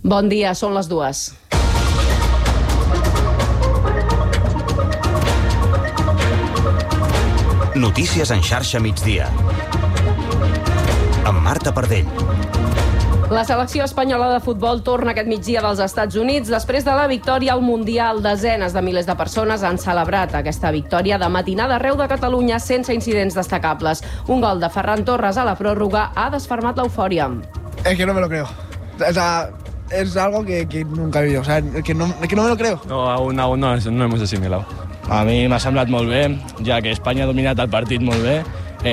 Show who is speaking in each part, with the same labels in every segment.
Speaker 1: Bon dia, són les 2.
Speaker 2: Notícies en xarxa migdia. Amb Marta Pardell.
Speaker 1: La selecció espanyola de futbol torna aquest migdia dels Estats Units després de la victòria al Mundial. Desenes de milers de persones han celebrat aquesta victòria de matinada arreu de Catalunya sense incidents destacables. Un gol de Ferran Torres a la pròrroga ha desfermat l'eufòria.
Speaker 3: Es que no me lo creo. O sea, es algo que nunca he vivido. O sea, que no me lo creo.
Speaker 4: No, aún no hemos asimilado.
Speaker 5: A mi m'ha semblat molt bé, ja que Espanya ha dominat el partit molt bé.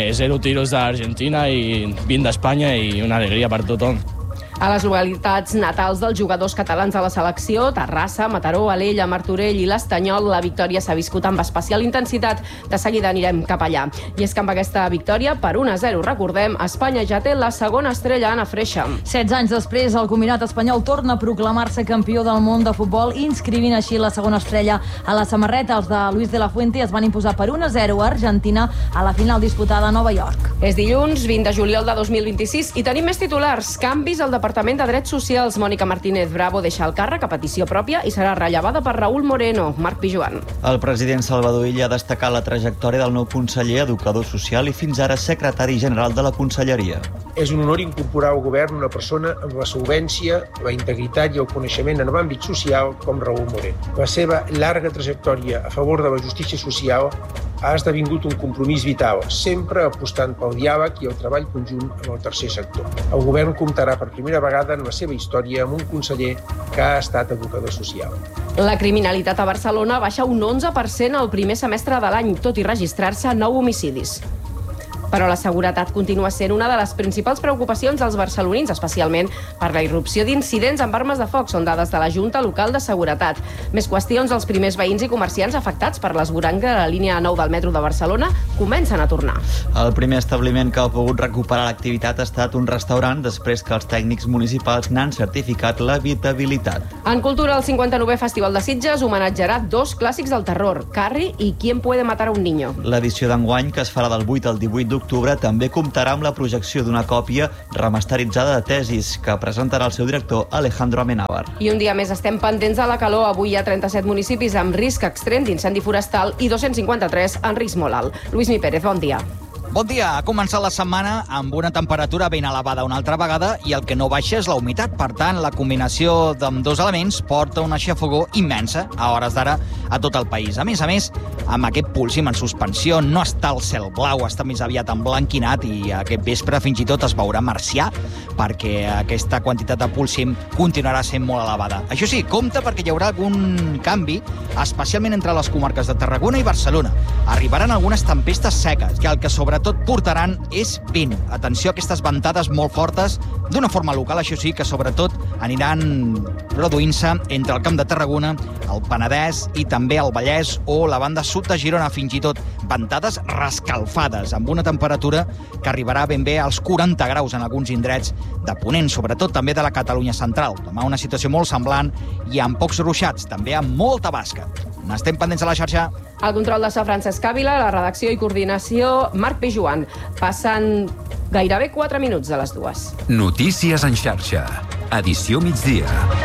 Speaker 5: 0 tiros d'Argentina i 20 d'Espanya i una alegria per tothom.
Speaker 1: A les localitats natals dels jugadors catalans de la selecció, Terrassa, Mataró, Alella, Martorell i l'Estanyol, la victòria s'ha viscut amb especial intensitat. De seguida anirem cap allà. I és que amb aquesta victòria, per 1-0, recordem, Espanya ja té la segona estrella a Freixa.
Speaker 6: 16 anys després, el combinat espanyol torna a proclamar-se campió del món de futbol, inscrivint així la segona estrella a la samarreta. Els de Luis de la Fuente es van imposar per 1-0 a Argentina a la final disputada a Nova York.
Speaker 1: És dilluns, 20 de juliol de 2026, i tenim més titulars. Canvis al Departament de Drets Socials. Mònica Martínez Bravo deixa el càrrec a petició pròpia i serà rellevada per Raúl Moreno. Marc Pijuan.
Speaker 7: El president Salvador Illa ha destacat la trajectòria del nou conseller educador social i fins ara secretari general de la Conselleria.
Speaker 8: És un honor incorporar al govern una persona amb la solvència, la integritat i el coneixement en l'àmbit social com Raúl Moreno. La seva llarga trajectòria a favor de la justícia social ha esdevingut un compromís vital, sempre apostant pel diàleg i el treball conjunt amb el tercer sector. El govern comptarà per primera vegada en la seva història amb un conseller que ha estat educador social.
Speaker 1: La criminalitat a Barcelona baixa un 11% al primer semestre de l'any, tot i registrar-se 9 homicidis. Però la seguretat continua sent una de les principals preocupacions dels barcelonins, especialment per la irrupció d'incidents amb armes de foc. Són dades de la Junta Local de Seguretat. Més qüestions, els primers veïns i comerciants afectats per l'esvoranc de la línia 9 del metro de Barcelona comencen a tornar.
Speaker 7: El primer establiment que ha pogut recuperar l'activitat ha estat un restaurant després que els tècnics municipals n'han certificat l'habitabilitat.
Speaker 1: En cultura, el 59è Festival de Sitges homenatjarà 2 clàssics del terror, Carrie i ¿Quién puede matar a un niño?
Speaker 7: L'edició d'enguany, que es farà del 8 al 18 d'octubre, també comptarà amb la projecció d'una còpia remasteritzada de Tesis, que presentarà el seu director Alejandro Amenábar.
Speaker 1: I un dia més estem pendents de la calor. Avui hi ha 37 municipis amb risc extrem d'incendi forestal i 253 en risc molt alt. Lluís Pérez, bon dia.
Speaker 9: Bon dia. Ha començat la setmana amb una temperatura ben elevada una altra vegada i el que no baixa és la humitat. Per tant, la combinació d'ambdós elements porta una xafogor immensa a hores d'ara a tot el país. A més, amb aquest púlsim en suspensió no està el cel blau, està més aviat emblanquinat i aquest vespre fins i tot es veurà marcià perquè aquesta quantitat de púlsim continuarà sent molt elevada. Això sí, compte perquè hi haurà algun canvi, especialment entre les comarques de Tarragona i Barcelona. Arribaran algunes tempestes seques i el que sobretot portaran és vent. Atenció a aquestes ventades molt fortes, d'una forma local, això sí, que sobretot aniran reduint-se entre el Camp de Tarragona, el Penedès i també el Vallès o la banda sud de Girona, fins i tot ventades rescalfades, amb una temperatura que arribarà ben bé als 40 graus en alguns indrets de Ponent, sobretot també de la Catalunya central. Demà una situació molt semblant i amb pocs ruixats, també amb molta basca. N'estem pendents a la xarxa.
Speaker 1: El control de Francesc Ávila, la redacció i coordinació, Marc Pijuan. Passen gairebé 4 minuts de les 2.
Speaker 2: Notícies en xarxa. Edició migdia.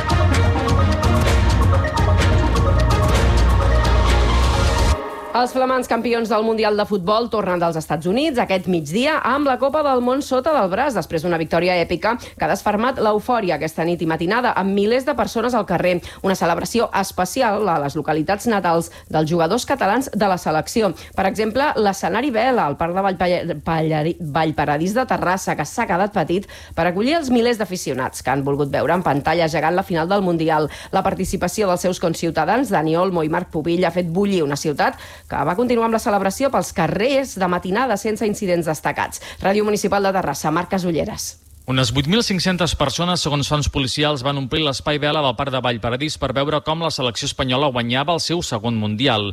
Speaker 1: Els flamants campions del Mundial de Futbol tornen dels Estats Units aquest migdia amb la Copa del Món sota del braç, després d'una victòria èpica que ha desfermat l'eufòria aquesta nit i matinada amb milers de persones al carrer. Una celebració especial a les localitats natals dels jugadors catalans de la selecció. Per exemple, l'escenari Vela, al Parc de Vallparadís de Terrassa, que s'ha quedat petit per acollir els milers d'aficionats que han volgut veure en pantalla gegant la final del Mundial. La participació dels seus conciutadans, Dani Olmo i Marc Pubill, ha fet bullir una ciutat que va continuar amb la celebració pels carrers de matinada sense incidents destacats. Ràdio Municipal de Terrassa, Marc Casulleres.
Speaker 10: Unes 8.500 persones, segons fonts policials, van omplir l'espai Vela del Parc de Vallparadís per veure com la selecció espanyola guanyava el seu segon Mundial.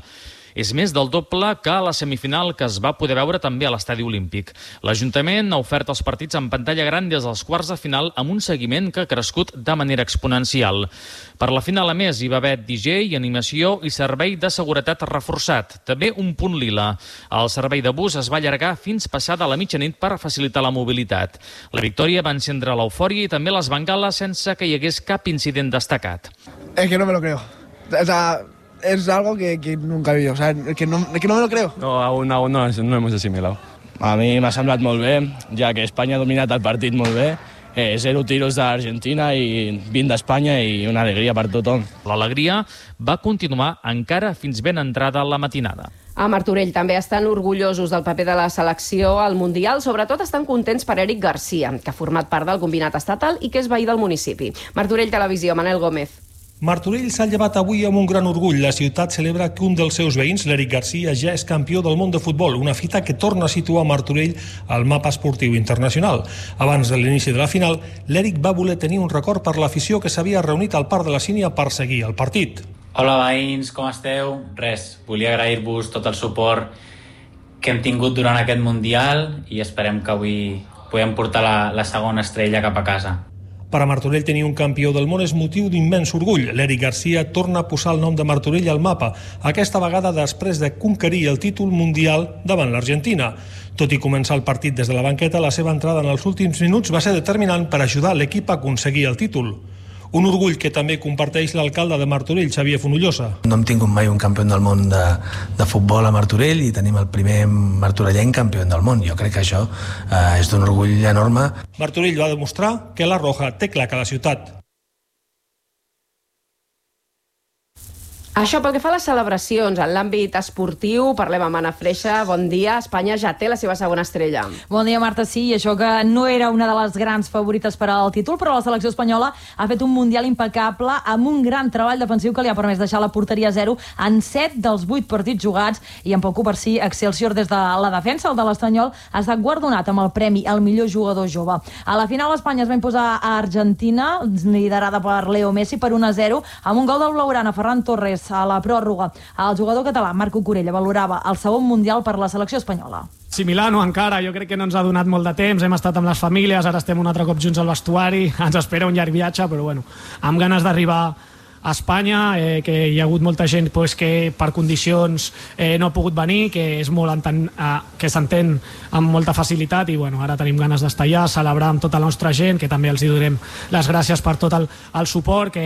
Speaker 10: És més del doble que la semifinal que es va poder veure també a l'Estadi Olímpic. L'Ajuntament ha ofert els partits en pantalla gran des dels quarts de final amb un seguiment que ha crescut de manera exponencial. Per la final, a més, hi va haver DJ, animació i servei de seguretat reforçat. També un punt lila. El servei de bus es va allargar fins passada la mitjanit per facilitar la mobilitat. La victòria va encendre l'eufòria i també les bengales sense que hi hagués cap incident destacat.
Speaker 3: Es que no me lo creo. O sea, es algo que nunca he vivido. O sea, que no me lo creo.
Speaker 4: No, aún no hemos asimilado.
Speaker 5: A mi m'ha semblat molt bé, ja que Espanya ha dominat el partit molt bé. 0 tiros d'Argentina i 20 d'Espanya i una alegria per tothom.
Speaker 10: L'alegria va continuar encara fins ben entrada la matinada.
Speaker 1: A Martorell també estan orgullosos del paper de la selecció al Mundial. Sobretot estan contents per Eric Garcia, que ha format part del combinat estatal i que és veí del municipi. Martorell Televisió, Manel Gómez.
Speaker 11: Martorell s'ha llevat avui amb un gran orgull. La ciutat celebra que un dels seus veïns, l'Eric Garcia, ja és campió del món de futbol, una fita que torna a situar Martorell al mapa esportiu internacional. Abans de l'inici de la final, l'Eric va voler tenir un record per l'afició que s'havia reunit al Parc de la Sínia per seguir el partit.
Speaker 12: Hola veïns, com esteu? Res, volia agrair-vos tot el suport que hem tingut durant aquest Mundial i esperem que avui podem portar la segona estrella cap a casa.
Speaker 11: Per a Martorell tenir un campió del món és motiu d'immens orgull. L'Eric Garcia torna a posar el nom de Martorell al mapa, aquesta vegada després de conquerir el títol mundial davant l'Argentina. Tot i començar el partit des de la banqueta, la seva entrada en els últims minuts va ser determinant per ajudar l'equip a aconseguir el títol. Un orgull que també comparteix l'alcalde de Martorell, Xavier Fonollosa.
Speaker 13: No hem tingut mai un campió del món de futbol a Martorell i tenim el primer martorellenc campió del món. Jo crec que això és d'un orgull enorme.
Speaker 11: Martorell va demostrar que la Roja té clar que la ciutat.
Speaker 1: Això pel que fa a les celebracions. En l'àmbit esportiu, parlem amb Anna Freixa. Bon dia. Espanya ja té la seva segona estrella.
Speaker 6: Bon dia, Marta. Sí, i això que no era una de les grans favorites per al títol, però la selecció espanyola ha fet un Mundial impecable amb un gran treball defensiu que li ha permès deixar la porteria a 0 en 7 dels 8 partits jugats i en preocupa sí Excelsior des de la defensa. El de l'Estanyol ha estat guardonat amb el premi al millor jugador jove. A la final, Espanya es va imposar a Argentina, liderada per Leo Messi, per 1-0, amb un gol del blaugrana Ferran Torres a la pròrroga. El jugador català Marco Corella valorava el segon Mundial per la selecció espanyola.
Speaker 14: Similar, no encara, jo crec que no ens ha donat molt de temps, hem estat amb les famílies, ara estem un altre cop junts al vestuari, ens espera un llarg viatge, però bueno, amb ganes d'arribar a Espanya, que hi ha hagut molta gent que per condicions no ha pogut venir, que és molt que s'entén amb molta facilitat i bueno, ara tenim ganes d'estar allà, celebrar amb tota la nostra gent, que també els hi donem les gràcies per tot el suport que